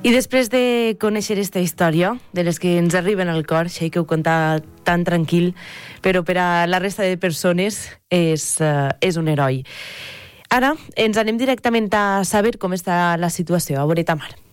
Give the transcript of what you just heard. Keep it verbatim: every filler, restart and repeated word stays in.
I després de conèixer aquesta història, de les que ens arriben al cor, això que ho conta tan tranquil, però per a la resta de persones és, uh, és un heroi. Ara ens anem directament a saber com està la situació a Boret de Mar.